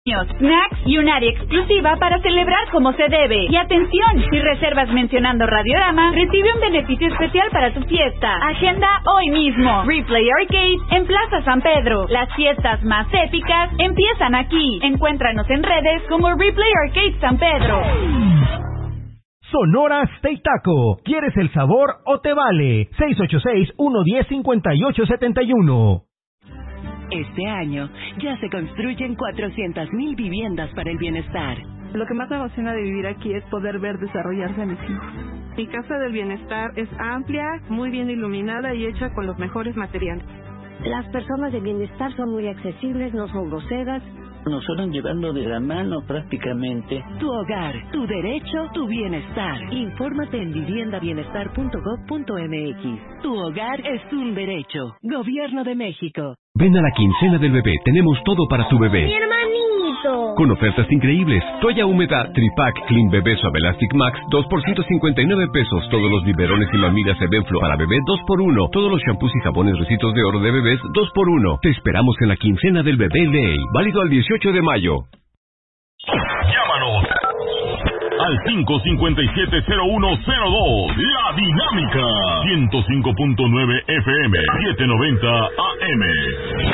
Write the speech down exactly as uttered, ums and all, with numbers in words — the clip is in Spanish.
snacks y un área exclusiva para celebrar como se debe. Y atención, si reservas mencionando Radiorama, recibe un beneficio especial para tu fiesta. Agenda hoy mismo. Replay Arcade en Plaza San Pedro. Las fiestas más épicas empiezan aquí. Encuéntranos en redes como Replay Arcade San Pedro. Sonora Steak Taco. ¿Quieres el sabor o te vale? seis ocho seis, uno uno cero, cinco ocho siete uno. Este año ya se construyen cuatrocientas mil viviendas para el bienestar. Lo que más me emociona de vivir aquí es poder ver desarrollarse a mis hijos. Mi casa del bienestar es amplia, muy bien iluminada y hecha con los mejores materiales. Las personas de bienestar son muy accesibles, no son groseras. Nos fueron llevando de la mano prácticamente. Tu hogar, tu derecho, tu bienestar. Infórmate en vivienda bienestar punto gov punto m x. Tu hogar es un derecho. Gobierno de México. Ven a la quincena del bebé, tenemos todo para tu bebé. ¡Mi hermanito! Con ofertas increíbles. Toalla húmeda Tripack Clean Bebé Suave Elastic Max, dos por ciento cincuenta y nueve pesos. Todos los biberones y mamilas Evenflo para bebé, dos por uno. Todos los shampoos y jabones Recitos de Oro de bebés, dos por uno. Te esperamos en la quincena del bebé Ley. Válido al dieciocho de mayo. Llámanos al cinco cinco siete cero uno cero dos. La Dinámica. ciento cinco punto nueve F M, setecientos noventa A M.